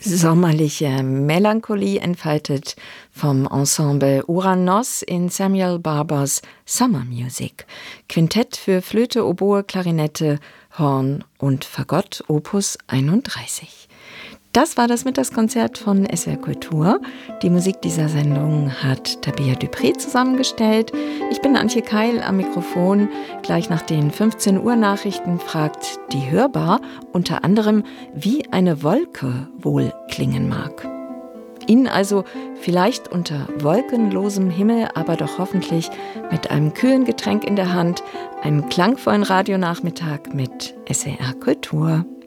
Sommerliche Melancholie entfaltet vom Ensemble Uranos in Samuel Barbers Summer Music. Quintett für Flöte, Oboe, Klarinette, Horn und Fagott, Opus 31. Das war das Mittagskonzert von SWR Kultur. Die Musik dieser Sendung hat Tabea Dupré zusammengestellt. Ich bin Antje Keil am Mikrofon. Gleich nach den 15 Uhr Nachrichten fragt die Hörbar unter anderem, wie eine Wolke wohl klingen mag. Ihnen also vielleicht unter wolkenlosem Himmel, aber doch hoffentlich mit einem kühlen Getränk in der Hand, einem klangvollen Radionachmittag mit SWR Kultur.